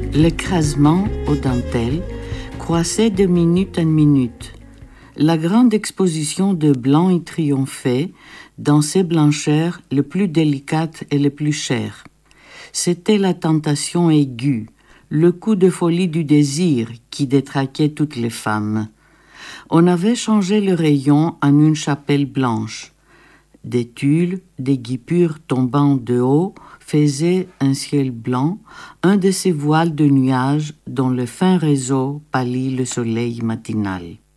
L'écrasement aux dentelles croissait de minute en minute. La grande exposition de blanc y triomphait dans ses blancheurs les plus délicates et les plus chères. C'était la tentation aiguë, le coup de folie du désir qui détraquait toutes les femmes. On avait changé le rayon en une chapelle blanche. Des tulles, des guipures tombant de haut faisaient un ciel blanc, un de ces voiles de nuages dont le fin réseau pâlit le soleil matinal.